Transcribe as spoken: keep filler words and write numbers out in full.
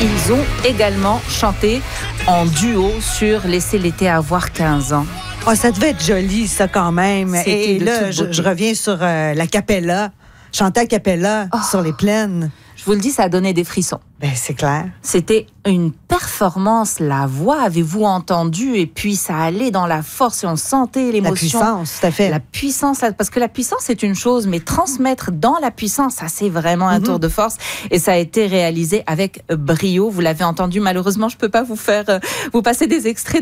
ils ont également chanté en duo sur Laissez l'été avoir quinze ans. Oh, ça devait être joli, ça, quand même. C'était Et de là, toute je, beauté. je reviens sur euh, la capella. Chanter a cappella Oh. sur les plaines. Je vous le dis, ça a donné des frissons. Ben, c'est clair. C'était une performance. La voix, avez-vous entendu? Et puis, ça allait dans la force et on sentait La l'émotion. puissance, tout à fait. La puissance, parce que la puissance, c'est une chose, mais transmettre dans la puissance, ça, c'est vraiment un Mm-hmm. tour de force. Et ça a été réalisé avec brio. Vous l'avez entendu, malheureusement, je peux pas vous faire, euh, vous passer des extraits